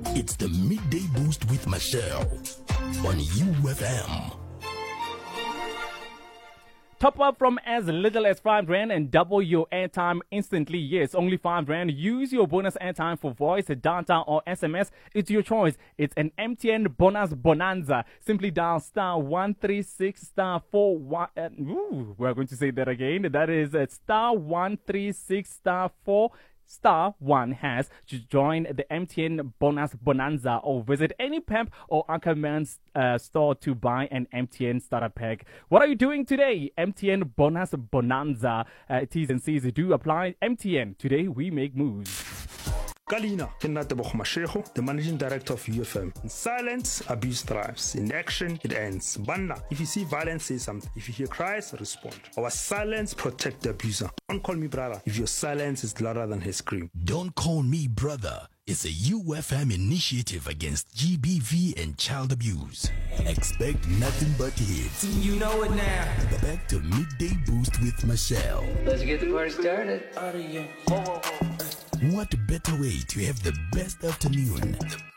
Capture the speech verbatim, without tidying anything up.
It's the Midday Boost with Michelle on U F M. Top up from as little as five rand and double your airtime instantly. Yes, only five rand. Use your bonus airtime for voice, data, or S M S. It's your choice. It's an M T N bonus bonanza. Simply dial star one three six star four one. Uh, ooh, we're going to say that again. That is uh, star one three six star four. Star one has to join the M T N Bonus Bonanza or visit any Pep or Ackerman's uh, store to buy an M T N starter pack. What are you doing today? M T N Bonus Bonanza. Uh, T's and C's do apply. M T N. Today we make moves. Kalina, Kenateboch Mashego, the managing director of U F M. In silence, abuse thrives. In action, it ends. Banna, if you see violence, say something. If you hear cries, respond. Our silence protect the abuser. Don't call me brother if your silence is louder than his scream. Don't Call Me Brother is a U F M initiative against G B V and child abuse. Expect nothing but hits. You know it now. Back to Midday Boost with Michelle. Let's get the party started. Out of here. What better way to have the best afternoon